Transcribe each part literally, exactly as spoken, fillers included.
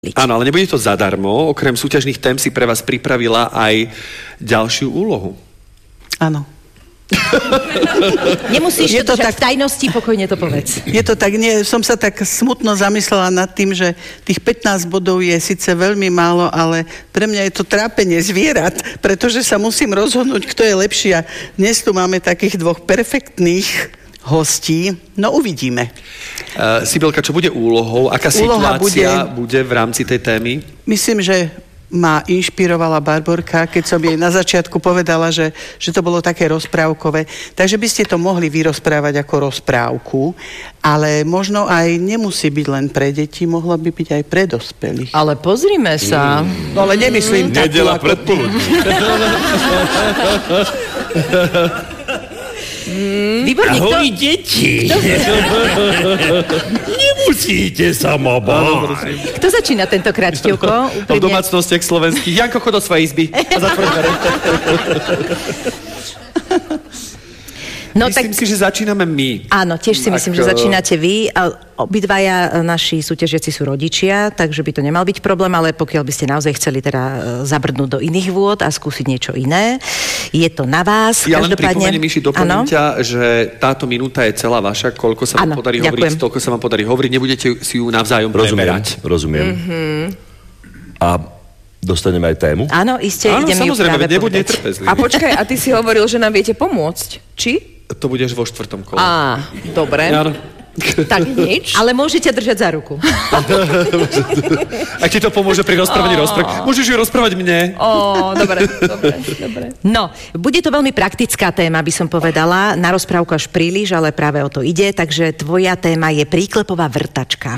Áno, ale nebude to zadarmo. Okrem súťažných tém si pre vás pripravila aj ďalšiu úlohu. Áno. Nemusíš Je to, to tak... tak- v tajnosti, pokojne to povedz. Je to tak, nie, som sa tak smutno zamyslela nad tým, že tých pätnásť bodov je síce veľmi málo, ale pre mňa je to trápenie zvierat, pretože sa musím rozhodnúť, kto je lepší. A dnes tu máme takých dvoch perfektných hostí. No uvidíme. Uh, Sibylka, čo bude úlohou? Aká Úloha situácia bude- bude v rámci tej témy? Myslím, že ma inšpirovala Barborka, keď som jej na začiatku povedala, že, že to bolo také rozprávkové. Takže by ste to mohli vyrozprávať ako rozprávku, ale možno aj nemusí byť len pre deti, mohla by byť aj pre dospelých. Ale pozrime sa. No ale nemyslím takú Nedela ako ty. predpoludní. Výborne, kto... Ahoj, deti! Nemusíte sa ma báť. Kto začína tentokrát, Števko? V domácnostiach slovenských. Janko, chod do svojej izby a zatvor dvere. No, Myslím tak... si, že začíname my. Áno, tiež si myslím, Ak, že začínate vy. A obidvaja naši súťažiaci sú rodičia, takže by to nemal byť problém, ale pokiaľ by ste naozaj chceli teda zabrdnúť do iných vôd a skúsiť niečo iné, je to na vás. Ja len Každopádne... pripomeniem, Miši, doplním ťa, že táto minúta je celá vaša. Koľko sa vám Áno, podarí ďakujem. hovoriť, toľko sa vám podarí hovoriť. Nebudete si ju navzájom Rozumiem, preberať. rozumiem. Mhm. A dostaneme aj tému? Áno, iste, Áno, idem ju samozrejme, práve nebuď povedať. netrpezlivý. A počkaj, a ty si hovoril, že nám viete pomôcť. Či? To budeš vo štvrtom kole. Á, dobre. Áno. Tak nič. Ale môžete držať za ruku. Ak ti to pomôže pri rozprávaní Ó. rozpráv, môžeš ju rozprávať mne. Ó, dobre, dobre, dobre. No, bude to veľmi praktická téma, by som povedala. Na rozprávku až príliš, ale práve o to ide. Takže tvoja téma je príklepová vrtačka.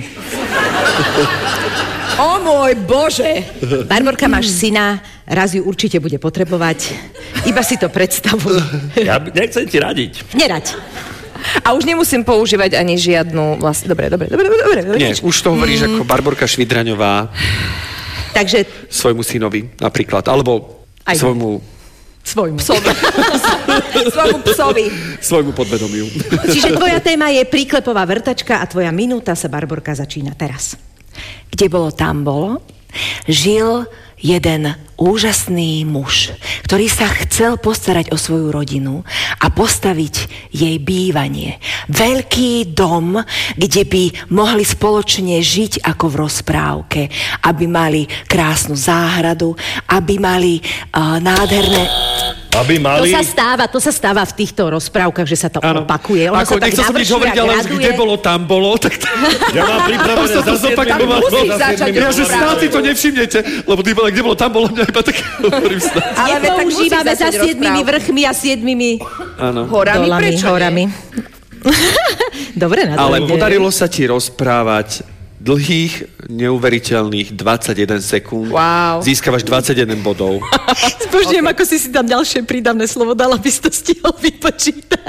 Ó môj Bože! Barborka, máš syna, raz ju určite bude potrebovať. Iba si to predstavuj. Ja by- nechcem ti radiť. Nerať. A už nemusím používať ani žiadnu vlastne... Dobre, dobre, dobre, dobre. dobre. Nie, už to hovoríš ako Barborka Švidraňová Takže svojmu synovi napríklad. Alebo Aj. svojmu, svojmu. Psovi. Svojmu psovi. svojmu podvedomiu. Čiže tvoja téma je príklepová vrtačka a tvoja minúta sa, Barborka, začína teraz. Kde bolo, tam bolo, žil jeden úžasný muž, ktorý sa chcel postarať o svoju rodinu a postaviť jej bývanie. Veľký dom, kde by mohli spoločne žiť ako v rozprávke, aby mali krásnu záhradu, aby mali uh, nádherné... Aby To mali... sa stáva, to sa stáva v týchto rozprávkach, že sa to Áno. opakuje. Ono Ako, sa tak nechcel som nič navršuje hovoriť, a ale už graduje. kde bolo, tam bolo. Tak to... Ja mám pripravené sa to za siedmym zopakovalo. bodom, Musíš za začať siedmym Ja, že bodom. snad si to nevšimnete, lebo ty bolo, kde bolo, tam bolo, mňa iba tak hovorím snad. Ale veď tak musíš Nepoužívame za začať siedmimi rozprávku. vrchmi a siedmimi Áno. Horami, dolami, prečo horami. Dobre, na to Ale ide. podarilo sa ti rozprávať dlhých, neuveriteľných dvadsaťjeden sekúnd. Wow. Získavaš dvadsaťjeden bodov. Spožujem, ako si si tam ďalšie prídavné slovo dala, aby si to stihol vypočítať.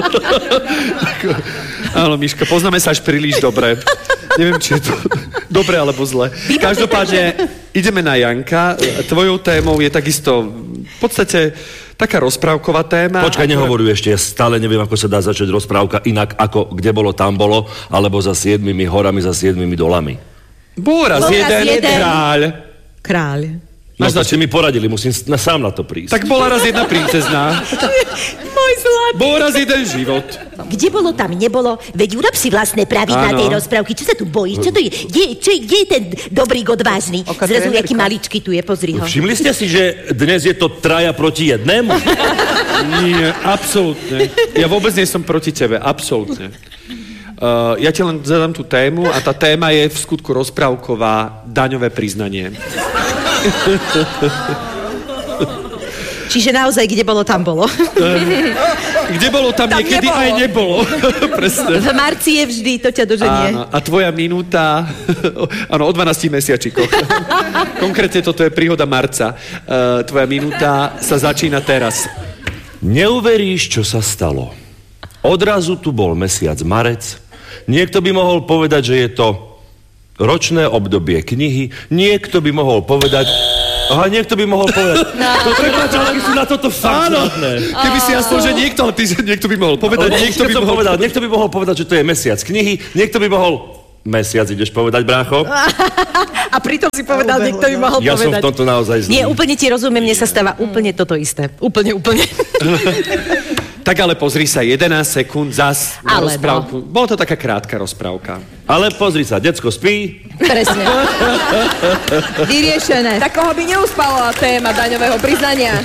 Áno, Miška, poznáme sa až príliš dobre. Neviem, či je to dobre alebo zle. Každopádne, ideme na Janka. Tvojou témou je takisto v podstate taká rozprávková téma. Počkaj, nehovoruj ešte, ja stále neviem, ako sa dá začať rozprávka inak, ako kde bolo, tam bolo, alebo za siedmimi horami, za siedmimi dolami. Bol raz Bol raz jeden, jeden. kráľ. Kráľ. No to ste mi poradili, musím na, sám na to prísť. Tak bola raz jedna princezná. Môj zlatý. Bol raz jeden život. Kde bolo, tam nebolo. Veď urob si vlastné pravidlá Áno. tej rozprávky. Čo sa tu bojíš? Čo to je? Kde, čo, kde je ten dobrý odvážny? Oka Zrazu, trénerka. jaký maličký tu je, pozri ho. Všimli ste si, že dnes je to traja proti jednému? Nie, absolútne. Ja vôbec nie som proti tebe, absolútne. Uh, ja ti len zadám tú tému a tá téma je v skutku rozprávková daňové priznanie. Čiže naozaj, kde bolo, tam bolo. Kde bolo, tam, Tam niekedy nebolo. aj nebolo. Presne. V marci je vždy, to ťa doženie. Áno, a tvoja minúta, áno, o dvanástich mesiačikoch. Konkrétne toto je príhoda marca. Uh, tvoja minúta sa začína teraz. Neuveríš, čo sa stalo. Odrazu tu bol mesiac marec. Niekto by mohol povedať, že je to ročné obdobie knihy. Niekto by mohol povedať... Aha, niekto by mohol povedať... No, prepáč, ale sú na toto fakt Áno, zlatné. keby si aspoň, že niekto, ale ty, že niekto by mohol povedať, Lebo niekto by som mohol... povedal, niekto by mohol povedať, že to je mesiac knihy, niekto by mohol mesiac ideš povedať, brácho? A pritom si povedal, Ubehlo, niekto by no. mohol Ja som povedať. v tomto naozaj zlý. Nie, úplne ti rozumiem, mne sa stáva úplne toto isté. Úplne, úplne. Tak ale pozri sa, jedenásť sekúnd zas na Ale rozprávku. Bola to taká krátka rozprávka. Ale pozri sa, decko spí. Presne. Vyriešené. Tak koho by neuspala téma daňového priznania?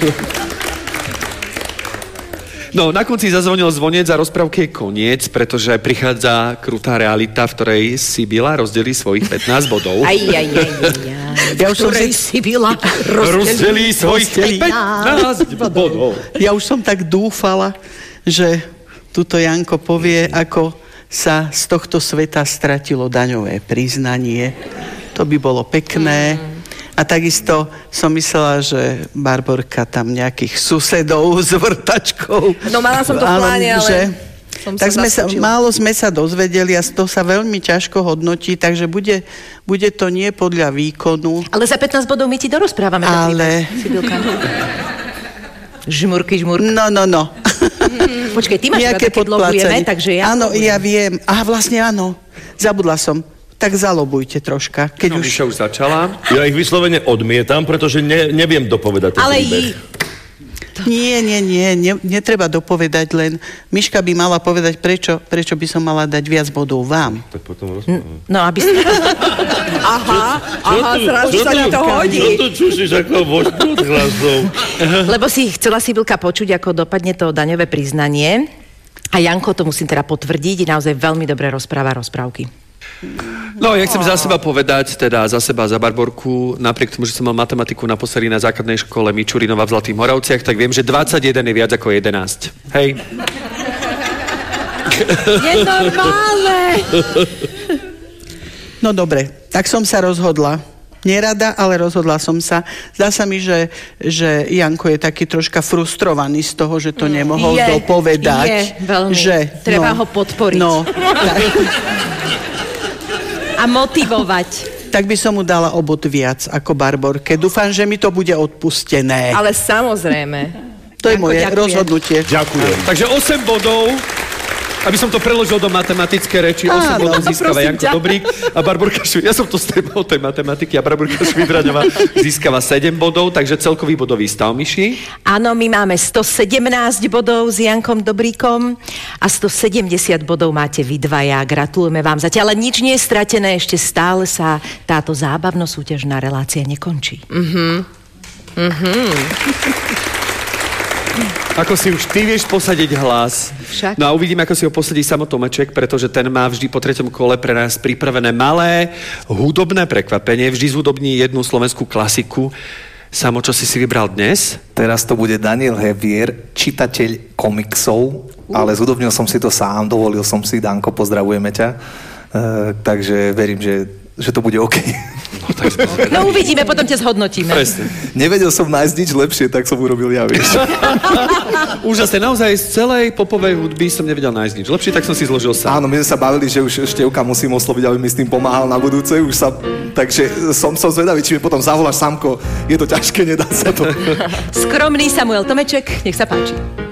No, na konci zazvonil zvonec a rozprávky je koniec, pretože prichádza krutá realita, v ktorej Sibila rozdelí svojich pätnásť bodov. Aj, aj, aj, aj, aj. Ja už som Ktorej si- si byla Rozdelí svojich pätnásť bodov. Ja už som tak dúfala, že tuto Janko povie, ako sa z tohto sveta stratilo daňové priznanie. To by bolo pekné. A takisto som myslela, že Barborka tam nejakých susedov s vrtačkou. No, mala som to v Áno, pláne, ale že- som tak sa sme sa, zaskočila. málo sme sa dozvedeli a to sa veľmi ťažko hodnotí, takže bude, bude to nie podľa výkonu, Ale za pätnásť bodov my ti dorozprávame. tak ale... príbeh, Sibilka. Žmurky, žmurky. No, no, no. Počkej, ty máš rada, keď lobujeme, takže ja... Áno, lobujem. ja viem. Aha, vlastne áno. Zabudla som. Tak zalobujte troška. Keď No, už... Miša už začala. Ja ich vyslovene odmietam, pretože ne, neviem dopovedať ten Ale príbeh. i... Nie, nie, nie, ne, netreba dopovedať len. Miška by mala povedať, prečo, prečo by som mala dať viac bodov vám. Tak potom rozprávam. No, aby si... Aha, aha, zrazu sa ti to hodí. Čo tu čušíš ako voždu od hlasov? Lebo si chcela Sibilka počuť, ako dopadne to daňové priznanie. A Janko, to musím teda potvrdiť, naozaj veľmi dobre rozpráva rozprávky. No, ja chcem za seba povedať, teda za seba, za Barborku, napriek tomu, že som mal matematiku naposledy na základnej škole Mičurinova v Zlatých Moravciach, tak viem, že dvadsaťjeden je viac ako jedenásť. Hej. Je normálne! No dobre, tak som sa rozhodla. Nerada, ale rozhodla som sa. Zdá sa mi, že, že Janko je taký troška frustrovaný z toho, že to nemohol Je, dopovedať. je, veľmi. Že, Treba ho podporiť. No, tak, A motivovať. tak by som mu dala o bod viac ako Barborke. Dúfam, že mi to bude odpustené. Ale samozrejme. To je Janko, moje ďakujem. rozhodnutie. Ďakujem. Takže osem bodov, aby som to preložil do matematické reči, osem Áno, bodov získava prosím Janko ťa. Dobrík a Barborka Švi... Ja som to strebal tej matematiky a Barborka Švidraňová získava sedem bodov, takže celkový bodový stav, Miši. Áno, my máme stosedemnásť bodov s Jankom Dobríkom a stosedemdesiat bodov máte vy dvaja. Gratulujeme vám zatiaľ, ale nič nie je stratené, ešte stále sa táto zábavno-súťažná relácia nekončí. Ako si už ty vieš posadiť hlas. Však. No a uvidíme, ako si ho posadí Samo Tomeček, pretože ten má vždy po treťom kole pre nás pripravené malé hudobné prekvapenie. Vždy zhudobní jednu slovenskú klasiku. Samo, čo si si vybral dnes? Teraz to bude Daniel Hevier, čitateľ komiksov, ale zhudobnil som si to sám, dovolil som si, Danko, pozdravujeme ťa. Uh, takže verím, že, že to bude OK. No uvidíme, potom ťa zhodnotíme. Presne. Nevedel som nájsť nič lepšie, tak som urobil ja, vieš. Úžasné, naozaj z celej popovej hudby som nevedel nájsť nič lepšie, tak som si zložil sám. Áno, my sme sa bavili, že už Števka musím osloviť, aby mi s tým pomáhal na budúce. Už sa, takže som, som zvedavý, či mi potom zavoláš, Samko, je to ťažké, nedá sa to. Skromný Samuel Tomeček, nech sa páči.